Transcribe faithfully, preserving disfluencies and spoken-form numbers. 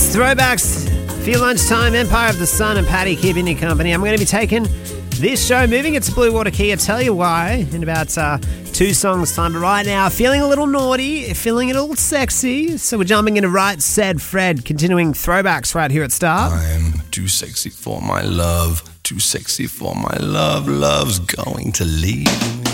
Throwbacks for your lunchtime. Empire of the Sun and Paddy keeping you company. I'm going to be taking this show, moving it to Blue Water Key. I'll tell you why in about uh, two songs' time. But right now, feeling a little naughty, feeling a little sexy. So we're jumping into Right Said Fred, continuing throwbacks right here at Star. I'm too sexy for my love, too sexy for my love. Love's going to leave me.